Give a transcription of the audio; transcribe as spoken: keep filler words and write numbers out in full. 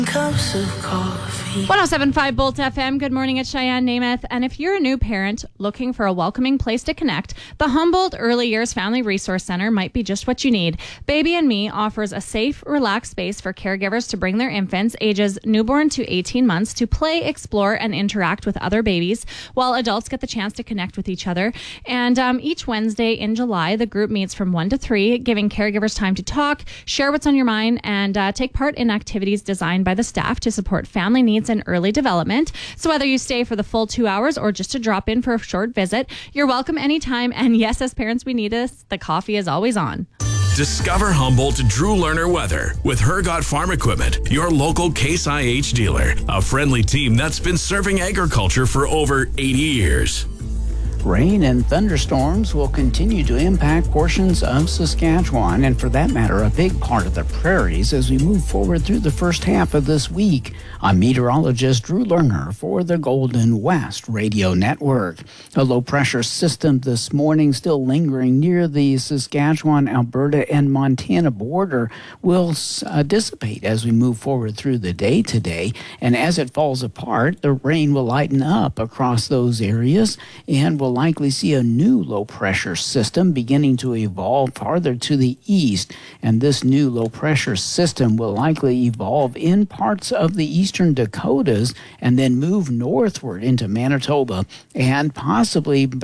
Cups of coffee. one oh seven point five Bolt F M. Good morning, it's Cheyenne Namath. And if you're a new parent looking for a welcoming place to connect, the Humboldt Early Years Family Resource Center might be just what you need. Baby and Me offers a safe, relaxed space for caregivers to bring their infants, ages newborn to eighteen months, to play, explore, and interact with other babies, while adults get the chance to connect with each other. And um, each Wednesday in July, the group meets from one to three, giving caregivers time to talk, share what's on your mind, and uh, take part in activities designed by the staff to support family needs and early development. So whether you stay for the full two hours or just to drop in for a short visit, you're welcome anytime. And yes, as parents, we need this. The coffee is always on. Discover Humboldt Drew Lerner Weather with Hergot Farm Equipment, your local Case I H dealer. A friendly team that's been serving agriculture for over eighty years. Rain and thunderstorms will continue to impact portions of Saskatchewan, and for that matter, a big part of the prairies as we move forward through the first half of this week. I'm meteorologist Drew Lerner for the Golden West Radio Network. A low-pressure system this morning still lingering near the Saskatchewan, Alberta, and Montana border will uh, dissipate as we move forward through the day today, and as it falls apart, the rain will lighten up across those areas, and will likely see a new low-pressure system beginning to evolve farther to the east. And this new low-pressure system will likely evolve in parts of the eastern Dakotas and then move northward into Manitoba and possibly